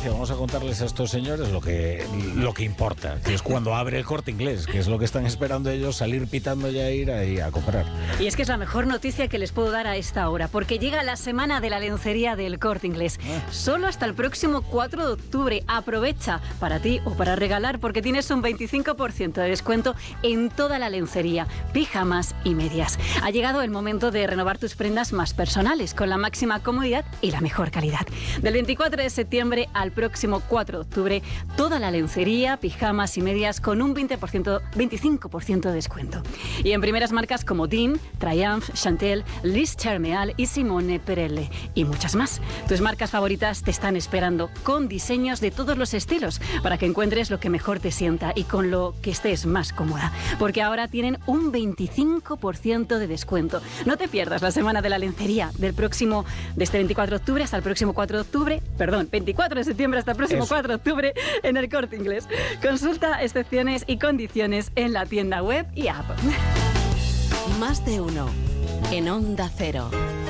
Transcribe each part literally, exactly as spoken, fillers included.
noticia. Vamos a contarles a estos señores lo que, lo que importa, que es cuando abre el Corte Inglés, que es lo que están esperando ellos, salir pitando ya ir ahí a comprar. Y es que es la mejor noticia que les puedo dar a esta hora, porque llega la semana de la lencería del Corte Inglés. Ah. Solo hasta el próximo cuatro de octubre. Aprovecha para ti o para regalar, porque tienes un veinticinco por ciento de descuento en toda la lencería, pijamas y medias. Ha llegado el momento de renovar tus prendas más personales, con la máxima comodidad y la mejor calidad. Del veinticuatro de septiembre al próximo cuatro de octubre, toda la lencería, pijamas y medias con un veinte por ciento, veinticinco por ciento de descuento. Y en primeras marcas como Dean, Triumph, Chantel, Liz Charmeal y Simone Perelle y muchas más. Tus marcas favoritas te están esperando con diseños de todos los estilos para que encuentres lo que mejor te sienta y con lo que estés más cómoda, porque ahora tienen un veinticinco por ciento de descuento. No te pierdas la semana de la lencería del próximo, de este veinticuatro de octubre hasta el próximo cuatro de octubre, perdón, veinticuatro de septiembre hasta el próximo Eso. cuatro de octubre en el Corte Inglés. Consulta excepciones y condiciones en la tienda web y app. Más de uno en Onda Cero.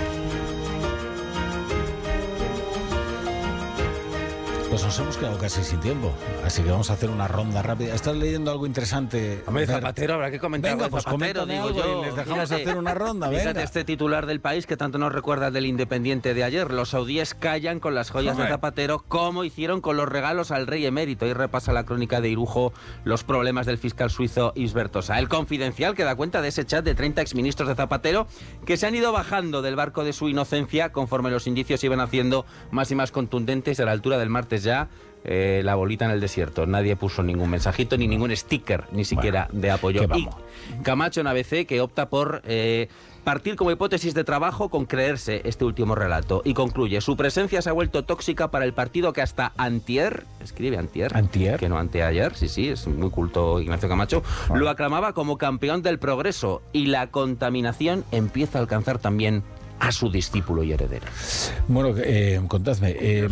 Pues nos hemos quedado casi sin tiempo, así que vamos a hacer una ronda rápida. ¿Estás leyendo algo interesante? Hombre, Zapatero, habrá que comentar. Venga, pues Zapatero, digo yo. Y les dejamos fíjate, hacer una ronda, venga. Fíjate este titular del País que tanto nos recuerda del Independiente de ayer. Los saudíes callan con las joyas Hombre. de Zapatero, como hicieron con los regalos al rey emérito. Y repasa la crónica de Irujo los problemas del fiscal suizo Isbertosa. El Confidencial que da cuenta de ese chat de treinta exministros de Zapatero que se han ido bajando del barco de su inocencia conforme los indicios iban haciendo más y más contundentes. A la altura del martes ya, eh, la bolita en el desierto. Nadie puso ningún mensajito ni ningún sticker, ni siquiera bueno, de apoyo. Y Camacho en A B C que opta por eh, partir como hipótesis de trabajo con creerse este último relato. Y concluye, su presencia se ha vuelto tóxica para el partido que hasta antier, escribe antier, antier. que no anteayer, sí, sí, es muy culto Ignacio Camacho, ah. lo aclamaba como campeón del progreso y la contaminación empieza a alcanzar también a su discípulo y heredero. Bueno, eh, contadme, eh,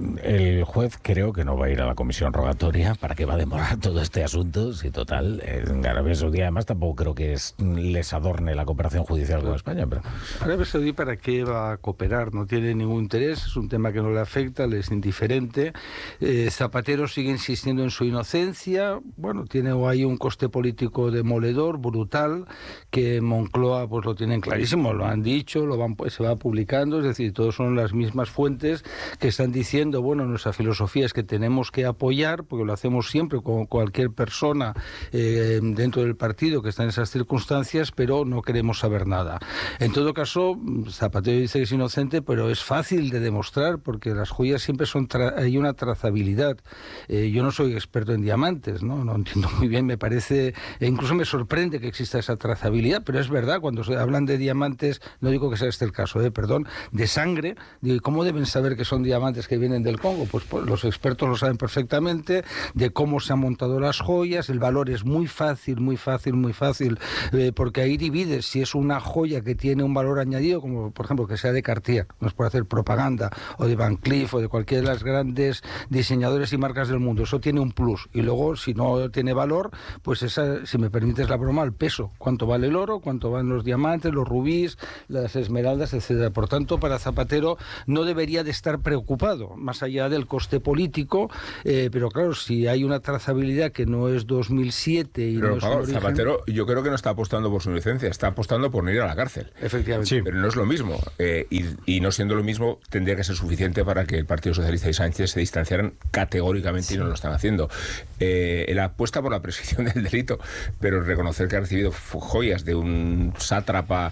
el juez creo que no va a ir a la comisión rogatoria. ¿Para qué va a demorar todo este asunto? Si total, en Arabia Saudí además tampoco creo que es, les adorne la cooperación judicial con España. Pero... Arabia Saudí, ¿para qué va a cooperar? No tiene ningún interés, es un tema que no le afecta, le es indiferente. Eh, Zapatero sigue insistiendo en su inocencia. Bueno, tiene ahí un coste político demoledor, brutal, que Moncloa pues lo tienen clarísimo, lo han dicho, lo van pues se va publicando, es decir, todos son las mismas fuentes que están diciendo, bueno, nuestra filosofía es que tenemos que apoyar, porque lo hacemos siempre con cualquier persona eh, dentro del partido que está en esas circunstancias, pero no queremos saber nada. En todo caso, Zapatero dice que es inocente, pero es fácil de demostrar, porque las joyas siempre son, tra- hay una trazabilidad. Eh, yo no soy experto en diamantes, ¿no? No entiendo muy bien, me parece, e incluso me sorprende que exista esa trazabilidad, pero es verdad, cuando se hablan de diamantes, no digo que sea este el caso, eh, perdón, de sangre, de cómo deben saber que son diamantes que vienen del Congo, pues, pues los expertos lo saben perfectamente, de cómo se han montado las joyas, el valor es muy fácil, muy fácil, muy fácil, eh, porque ahí divides si es una joya que tiene un valor añadido, como por ejemplo que sea de Cartier, no es por hacer propaganda, o de Van Cleef, o de cualquiera de las grandes diseñadores y marcas del mundo, eso tiene un plus, y luego si no tiene valor, pues esa, si me permites la broma, el peso, cuánto vale el oro, cuánto van los diamantes, los rubíes, las esmeraldas, etcétera. Por tanto, para Zapatero no debería de estar preocupado, más allá del coste político, eh, pero claro, si hay una trazabilidad que no es dos mil siete y pero, no es Pablo, origen... Zapatero yo creo que no está apostando por su inocencia, está apostando por no ir a la cárcel. Efectivamente. Sí. Pero no es lo mismo, eh, y, y no siendo lo mismo tendría que ser suficiente para que el Partido Socialista y Sánchez se distanciaran categóricamente sí. y no lo están haciendo. Eh, él apuesta por la prescripción del delito, pero reconocer que ha recibido joyas de un sátrapa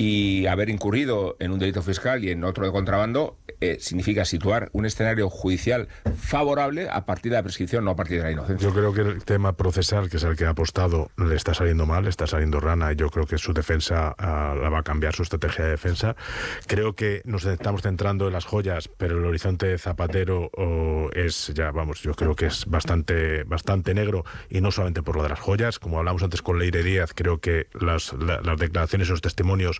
y haber incurrido en un delito fiscal y en otro de contrabando eh, significa situar un escenario judicial favorable a partir de la prescripción, no a partir de la inocencia. Yo creo que el tema procesal, que es el que ha apostado, le está saliendo mal, le está saliendo rana, y yo creo que su defensa uh, la va a cambiar, su estrategia de defensa. Creo que nos estamos centrando en las joyas, pero el horizonte de Zapatero oh, es ya, vamos, yo creo que es bastante, bastante negro, y no solamente por lo de las joyas, como hablamos antes con Leire Díaz, creo que las, la, las declaraciones y los testimonios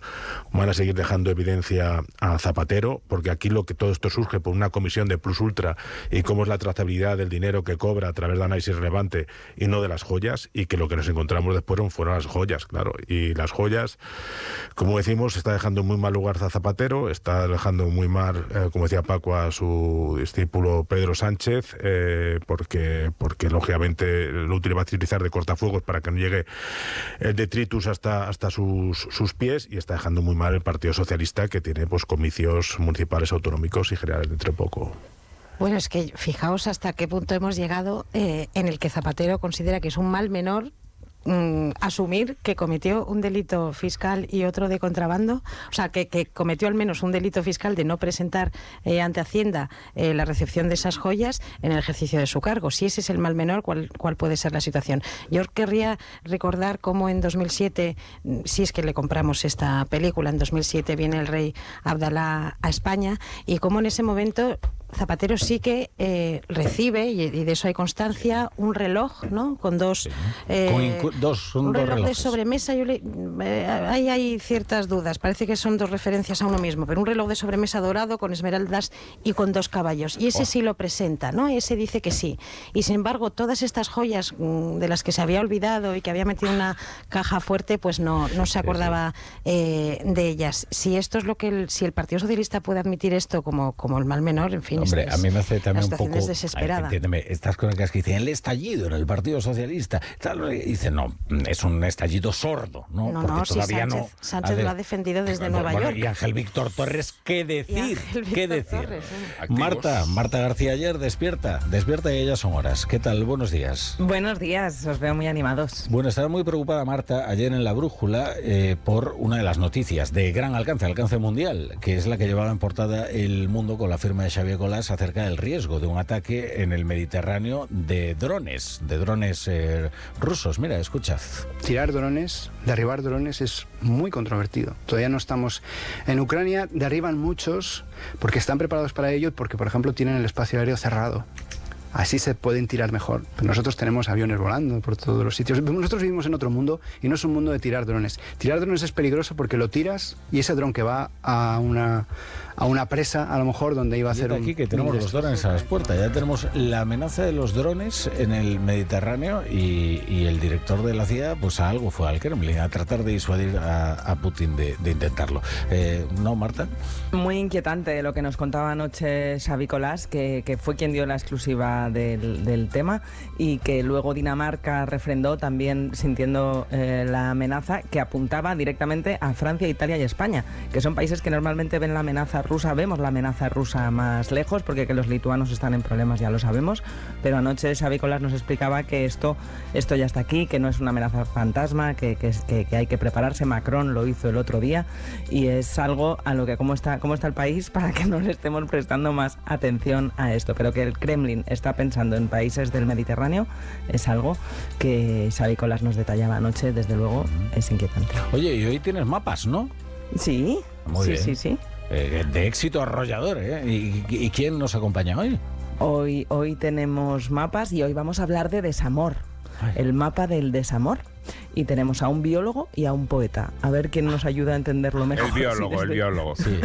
van a seguir dejando evidencia a Zapatero, porque aquí lo que todo esto surge por una comisión de Plus Ultra y cómo es la trazabilidad del dinero que cobra a través de análisis relevante y no de las joyas, y que lo que nos encontramos después fueron las joyas, claro. Y las joyas, como decimos, está dejando en muy mal lugar a Zapatero, está dejando muy mal, eh, como decía Paco, a su discípulo Pedro Sánchez, eh, porque, porque lógicamente lo va a utilizar de cortafuegos para que no llegue el detritus hasta, hasta sus, sus pies, y está dejando muy mal el Partido Socialista, que tiene pues comicios municipales, autonómicos y generales dentro de poco. Bueno, es que fijaos hasta qué punto hemos llegado eh, en el que Zapatero considera que es un mal menor mm, asumir que cometió un delito fiscal y otro de contrabando, o sea, que, que cometió al menos un delito fiscal de no presentar eh, ante Hacienda eh, la recepción de esas joyas en el ejercicio de su cargo. Si ese es el mal menor, ¿cuál, cuál puede ser la situación? Yo querría recordar cómo en dos mil siete, si es que le compramos esta película, en dos mil siete viene el rey Abdalá a España, y cómo en ese momento Zapatero sí que eh, recibe, y, y de eso hay constancia, un reloj, ¿no? Con dos... Sí. Eh, Con dos, un un dos reloj relojes. de sobremesa. Yo le, eh, ahí hay ciertas dudas. Parece que son dos referencias a uno mismo, pero un reloj de sobremesa dorado con esmeraldas y con dos caballos. Y ese Oh. sí lo presenta, ¿no? Ese dice que sí. Y sin embargo, todas estas joyas mm, de las que se había olvidado y que había metido en una caja fuerte, pues no, no se acordaba eh, de ellas. Si esto es lo que el, si el Partido Socialista puede admitir esto como, como el mal menor, en fin. Hombre, es, a mí me hace la también un situación poco... es desesperada. Ay, entiéndeme, estas crónicas que dicen el estallido en el Partido Socialista, tal, y dicen, no, es un estallido sordo, ¿no? No, Porque no, sí, todavía Sánchez, no... Sánchez de- lo ha defendido desde Bueno, Nueva bueno, York. Y Ángel Víctor Torres, ¿qué Y decir? Ángel ¿Qué Víctor decir? Torres, sí. Activos. Marta, Marta García ayer, despierta, despierta y ya son horas. ¿Qué tal? Buenos días. Buenos días, os veo muy animados. Bueno, estaba muy preocupada Marta ayer en La Brújula eh, por una de las noticias de gran alcance, alcance mundial, que es la que llevaba en portada El Mundo con la firma de Xavier Colás acerca del riesgo de un ataque en el Mediterráneo de drones, de drones eh, rusos. Mira, escuchad. Tirar drones, derribar drones es muy controvertido. Todavía no estamos en Ucrania, derriban muchos porque están preparados para ello y porque, por ejemplo, tienen el espacio aéreo cerrado. Así se pueden tirar mejor. Pero nosotros tenemos aviones volando por todos los sitios. Nosotros vivimos en otro mundo y no es un mundo de tirar drones. Tirar drones es peligroso porque lo tiras y ese dron que va a una, a una presa, a lo mejor, donde iba a hacer un... Aquí que tenemos un los drones a las puertas. Ya tenemos la amenaza de los drones en el Mediterráneo y, y el director de la C I A pues a algo fue al Kremlin, a tratar de disuadir a, a Putin de, de intentarlo. Eh, ¿No, Marta? Muy inquietante lo que nos contaba anoche Xavi Colás, que, que fue quien dio la exclusiva del, del tema, y que luego Dinamarca refrendó también sintiendo eh, la amenaza, que apuntaba directamente a Francia, Italia y España, que son países que normalmente ven la amenaza rusa, vemos la amenaza rusa más lejos, porque que los lituanos están en problemas ya lo sabemos, pero anoche Xavi Colás nos explicaba que esto, esto ya está aquí, que no es una amenaza fantasma, que, que, que, que hay que prepararse. Macron lo hizo el otro día y es algo a lo que cómo está, cómo está el país para que no le estemos prestando más atención a esto, pero que el Kremlin está pensando en países del Mediterráneo es algo que Xavi Colás nos detallaba anoche, desde luego es inquietante. Oye, y hoy tienes mapas, ¿no? Sí, Muy sí, bien. sí, sí. Eh, de éxito arrollador, ¿eh? ¿Y, y quién nos acompaña hoy? Hoy, hoy tenemos mapas y hoy vamos a hablar de desamor, Ay. el mapa del desamor. Y tenemos a un biólogo y a un poeta. A ver quién nos ayuda a entenderlo mejor. El biólogo, Sí, el desde- biólogo. Sí.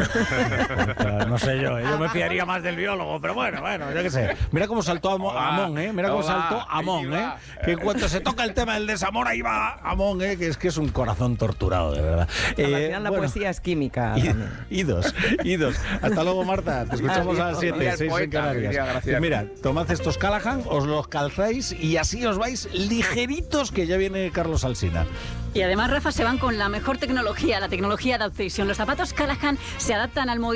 No sé yo, ¿eh? Yo me fiaría más del biólogo, pero bueno, bueno, yo qué sé. Mira cómo saltó Amo- Amón, ¿eh? Mira cómo Hola, saltó ahí Amón, ¿eh? va. Que en cuanto se toca el tema del desamor, ahí va Amón, ¿eh? Que es que es un corazón torturado, de verdad. Al Eh, final la bueno, poesía es química. y- también. Idos, idos. Hasta luego, Marta. Te escuchamos a las Mira siete, el seis en poeta, Canarias. diría Graciano. Mira, tomad estos Callahan, os los calzáis y así os vais ligeritos, que ya viene Carlos Alsina. Y además, Rafa, se van con la mejor tecnología, la tecnología Adaptation. Los zapatos Callahan se adaptan al movimiento